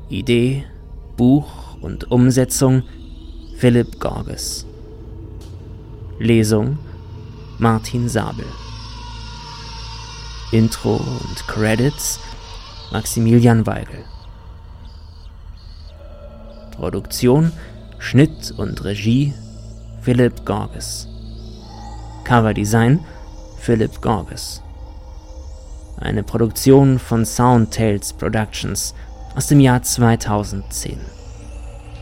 Idee, Buch und Umsetzung Philipp Gorges. Lesung Martin Sabel. Intro und Credits Maximilian Weigel. Produktion, Schnitt und Regie Philipp Gorges. Coverdesign Philipp Gorges. Eine Produktion von Soundtales Productions aus dem Jahr 2010.